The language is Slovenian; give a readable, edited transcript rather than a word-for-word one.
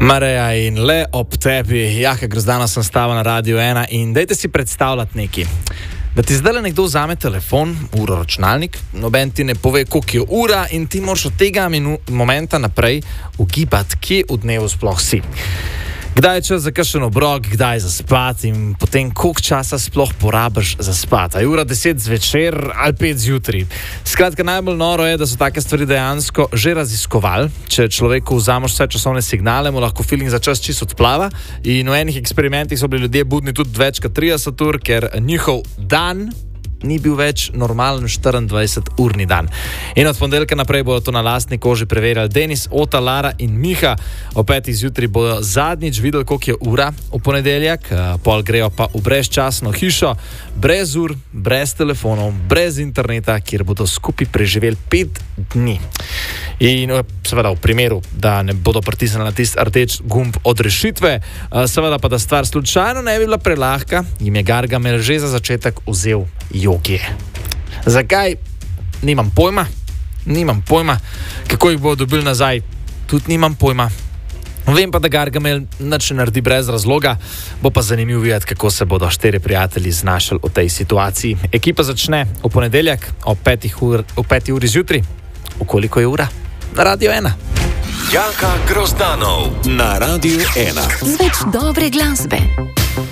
Mareja in le ob tebi, Jaka Grozdana sem stala na Radio 1 in dajte si predstavljati nekaj. Da ti zdaj nekdo vzame telefon, uro, računalnik, noben ti ne pove, koliko je ura in ti moraš od tega momenta naprej ugibati, kje v dnevu sploh si. Kdaj je čas za kakšen obrok, kdaj za spat in potem koliko časa sploh porabiš za spat. A je ura 10 zvečer ali 5 zjutraj. Skratka, najbolj noro je, da so take stvari dejansko že raziskovali. Če človeku vzameš vse časovne signale, mu lahko feeling za čas čisto odplava. In v enih eksperimentih so bili ljudje budni tudi več kot 30 ur, ker njihov dan ni bil več normalen 24-urni dan. In od ponedeljka naprej bodo to na lastni koži preverjali Denis, Ota, Lara in Miha. O 5 zjutraj bodo zadnjič videli, koliko je ura v ponedeljek, pol grejo pa v brezčasno hišo, brez ur, brez telefonov, brez interneta, kjer bodo skupaj preživeli 5 dni. In seveda v primeru, da ne bodo pritisnili na tisti rdeč gumb od rešitve, seveda pa da stvar slučajno ne bi bila prelahka, jim je Gargamel že za začetek vzel joge. Zakaj? Nimam pojma. Kako jih bodo dobili nazaj? Tudi nimam pojma. Vem pa, da Gargamel nič ne naredi brez razloga, bo pa zanimivo videti, kako se bodo 4 prijatelji znašli v tej situaciji. Ekipa začne v ponedeljek o 5 uri zjutraj. V koliko je ura? Na Radio 1. Jaka Grozdanov na Radio 1. Z več dobre glasbe.